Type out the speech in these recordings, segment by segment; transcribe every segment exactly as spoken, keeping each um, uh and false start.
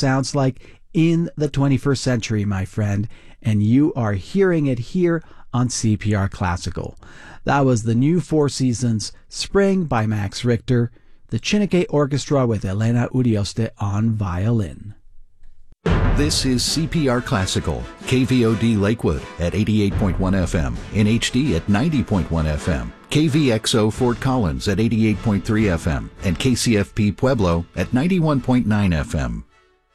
sounds like in the twenty-first century, my friend, and you are hearing it here on C P R Classical. That was the new Four Seasons Spring by Max Richter, the Chineke Orchestra with Elena Urioste on violin. This is C P R Classical, K V O D Lakewood at eighty-eight point one F M, in H D at ninety point one F M, K V X O Fort Collins at eighty-eight point three F M, and K C F P Pueblo at ninety-one point nine F M.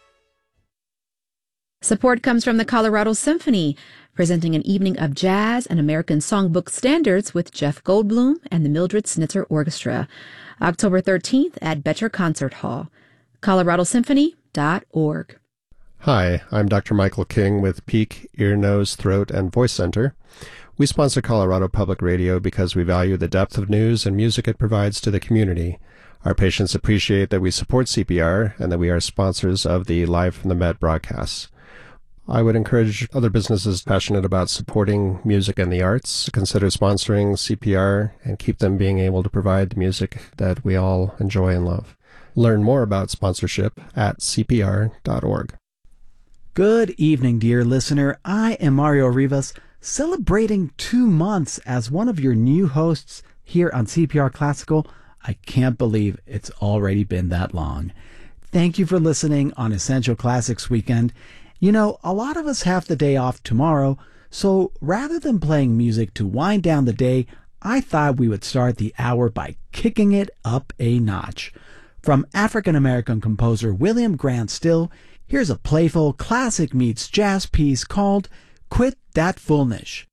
Support comes from the Colorado Symphony, presenting an evening of jazz and American songbook standards with Jeff Goldblum and the Mildred Snitzer Orchestra, October thirteenth at Betcher Concert Hall. colorado symphony dot org. Hi, I'm Doctor Michael King with Peak Ear, Nose, Throat, and Voice Center. We sponsor Colorado Public Radio because we value the depth of news and music it provides to the community. Our patients appreciate that we support C P R and that we are sponsors of the Live from the Met broadcasts. I would encourage other businesses passionate about supporting music and the arts to consider sponsoring C P R and keep them being able to provide music that we all enjoy and love. Learn more about sponsorship at C P R dot org. Good evening, dear listener. I am Mario Rivas, celebrating two months as one of your new hosts here on C P R Classical. I can't believe it's already been that long. Thank you for listening on Essential Classics Weekend. You know, a lot of us have the day off tomorrow, so rather than playing music to wind down the day, I thought we would start the hour by kicking it up a notch. From African-American composer William Grant Still, here's a playful classic meets jazz piece called Quit Dat Foolnish.